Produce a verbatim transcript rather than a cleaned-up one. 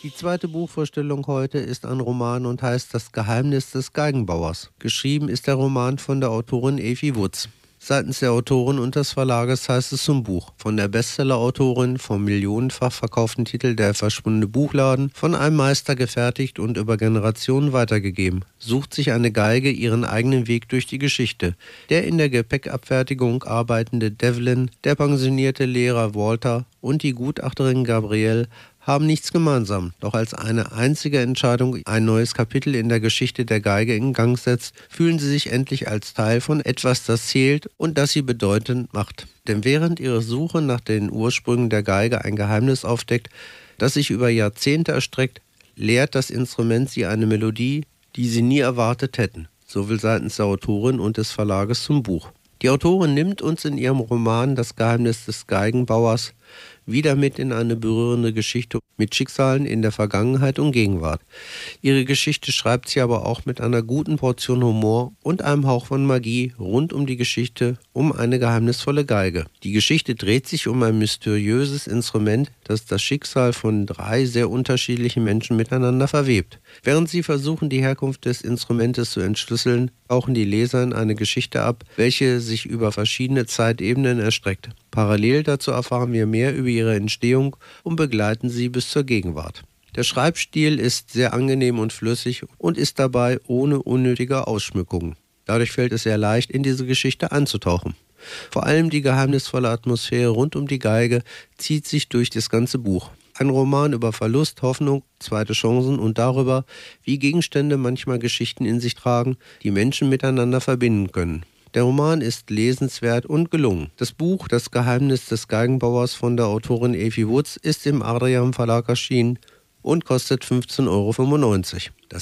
Die zweite Buchvorstellung heute ist ein Roman und heißt Das Geheimnis des Geigenbauers. Geschrieben ist der Roman von der Autorin Evie Woods. Seitens der Autorin und des Verlages heißt es zum Buch. Von der Bestseller-Autorin, vom millionenfach verkauften Titel Der verschwundene Buchladen, von einem Meister gefertigt und über Generationen weitergegeben, sucht sich eine Geige ihren eigenen Weg durch die Geschichte. Der in der Gepäckabfertigung arbeitende Devlin, der pensionierte Lehrer Walter und die Gutachterin Gabrielle haben nichts gemeinsam. Doch als eine einzige Entscheidung ein neues Kapitel in der Geschichte der Geige in Gang setzt, fühlen sie sich endlich als Teil von etwas, das zählt und das sie bedeutend macht. Denn während ihre Suche nach den Ursprüngen der Geige ein Geheimnis aufdeckt, das sich über Jahrzehnte erstreckt, lehrt das Instrument sie eine Melodie, die sie nie erwartet hätten. So will seitens der Autorin und des Verlages zum Buch. Die Autorin nimmt uns in ihrem Roman Das Geheimnis des Geigenbauers wieder mit in eine berührende Geschichte mit Schicksalen in der Vergangenheit und Gegenwart. Ihre Geschichte schreibt sie aber auch mit einer guten Portion Humor und einem Hauch von Magie rund um die Geschichte um eine geheimnisvolle Geige. Die Geschichte dreht sich um ein mysteriöses Instrument, das das Schicksal von drei sehr unterschiedlichen Menschen miteinander verwebt. Während sie versuchen, die Herkunft des Instrumentes zu entschlüsseln, tauchen die Leser in eine Geschichte ab, welche sich über verschiedene Zeitebenen erstreckt. Parallel dazu erfahren wir mehr über ihre Entstehung und begleiten sie bis zur Gegenwart. Der Schreibstil ist sehr angenehm und flüssig und ist dabei ohne unnötige Ausschmückungen. Dadurch fällt es sehr leicht, in diese Geschichte einzutauchen. Vor allem die geheimnisvolle Atmosphäre rund um die Geige zieht sich durch das ganze Buch. Ein Roman über Verlust, Hoffnung, zweite Chancen und darüber, wie Gegenstände manchmal Geschichten in sich tragen, die Menschen miteinander verbinden können. Der Roman ist lesenswert und gelungen. Das Buch Das Geheimnis des Geigenbauers von der Autorin Evie Woods ist im Adrian Verlag erschienen und kostet fünfzehn Euro fünfundneunzig. Das